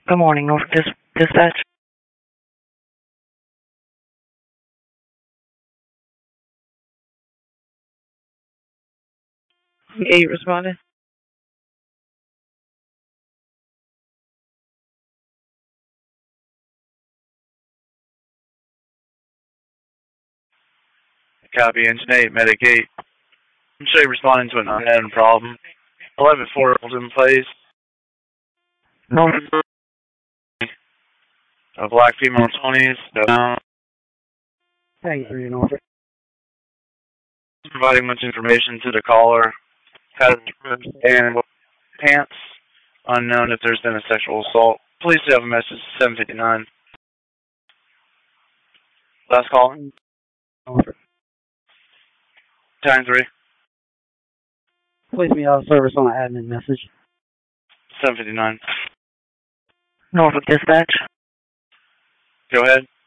Good morning, Norfolk Dispatch. Yeah, you responded? Copy, Engine 8, Medic 8. I'm sure you're responding to an unknown problem. 11-4 in place. Norfolk. A black female 20s. Thank you, Norfolk. Providing much information to the caller. Has and pants. Unknown if there's been a sexual assault. Please have a message 759. Last call. Norfolk. Time 3. Place me out of service on an admin message. 759. Norfolk Dispatch. Go ahead.